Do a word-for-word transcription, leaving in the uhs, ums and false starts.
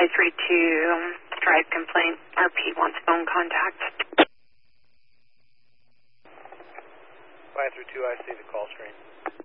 five three two, drive complaint, R P wants phone contact. five three two, I see the call screen.